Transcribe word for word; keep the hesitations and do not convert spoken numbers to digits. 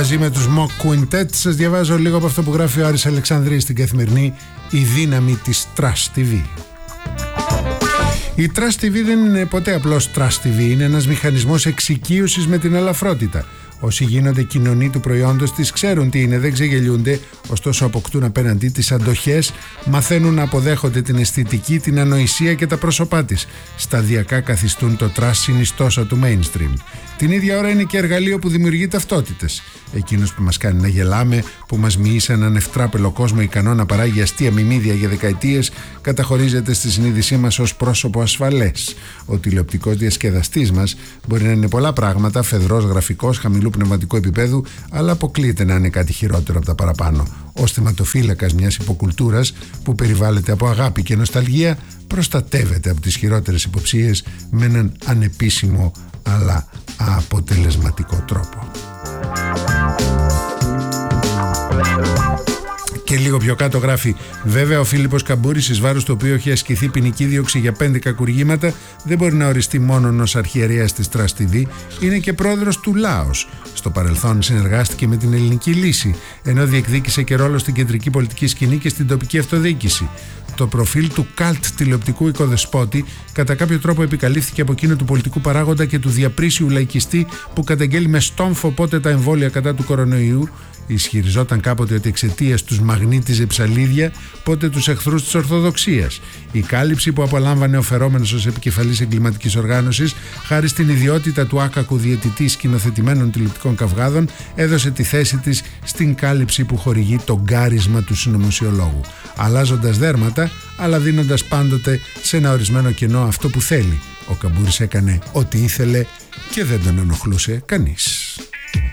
μαζί με τους Mock Quintet. Σας διαβάζω λίγο από αυτό που γράφει ο Άρης Αλεξανδρής στην Καθημερινή, η δύναμη της Trash τι βι. Η Trash τι βι δεν είναι ποτέ απλώς Trash τι βι, είναι ένας μηχανισμός εξοικείωσης με την ελαφρότητα. Όσοι γίνονται κοινωνοί του προϊόντος της ξέρουν τι είναι, δεν ξεγελιούνται, ωστόσο αποκτούν απέναντί τις αντοχές, μαθαίνουν να αποδέχονται την αισθητική, την ανοησία και τα πρόσωπά της. Σταδιακά καθιστούν το trash συνιστόσα του mainstream. Την ίδια ώρα είναι και εργαλείο που δημιουργεί ταυτότητες. Εκείνος που μας κάνει να γελάμε, που μας μοιεί σε έναν ευτράπελο κόσμο ικανό να παράγει αστεία μιμίδια για δεκαετίες, καταχωρίζεται στη συνείδησή μας ως πρόσωπο ασφαλές. Ο τηλεοπτικός διασκεδαστής μας μπορεί να είναι πολλά πράγματα, φεδρός, γραφικός, χαμηλού πνευματικού επίπεδου, αλλά αποκλείεται να είναι κάτι χειρότερο από τα παραπάνω. Ως θεματοφύλακας μιας υποκουλτούρας που περιβάλλεται από αγάπη και νοσταλγία, προστατεύεται από τις χειρότερες υποψίες με έναν ανεπίσημο αλλά αποτελεσματικό τρόπο. Και λίγο πιο κάτω γράφει: βέβαια, ο Φίλιππος Καμπούρης, εις βάρος του οποίου έχει ασκηθεί ποινική δίωξη για πέντε κακουργήματα, δεν μπορεί να οριστεί μόνο ως αρχιερέας της Trash τι βι, είναι και πρόεδρος του Λάος. Στο παρελθόν συνεργάστηκε με την Ελληνική Λύση, ενώ διεκδίκησε και ρόλο στην κεντρική πολιτική σκηνή και στην τοπική αυτοδιοίκηση. Το προφίλ του καλτ τηλεοπτικού οικοδεσπότη κατά κάποιο τρόπο επικαλύφθηκε από εκείνο του πολιτικού παράγοντα και του διαπρίσιου λαϊκιστή που καταγγέλει με στόμφο πότε τα εμβόλια κατά του κορονοϊού. Ισχυριζόταν κάποτε ότι εξαιτίας τους μαγνήτιζε ψαλίδια, πότε τους εχθρούς της Ορθοδοξίας. Η κάλυψη που απολάμβανε ο φερόμενος ως επικεφαλής εγκληματικής οργάνωσης, χάρη στην ιδιότητα του άκακου διαιτητή σκηνοθετημένων τηλεοπτικών καυγάδων, έδωσε τη θέση της στην κάλυψη που χορηγεί το γκάρισμα του συνωμοσιολόγου. Αλλάζοντας δέρματα, αλλά δίνοντας πάντοτε σε ένα ορισμένο κενό αυτό που θέλει. Ο Καμπούρης έκανε ό,τι ήθελε και δεν τον ενοχλούσε κανείς.